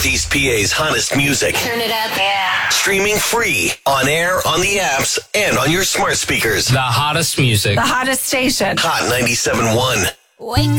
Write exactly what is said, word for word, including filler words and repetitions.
Northeast P A's hottest music. Turn it up. Yeah. Streaming free, on air, on the apps, and on your smart speakers. The hottest music. The hottest station. Hot ninety-seven point one. Wake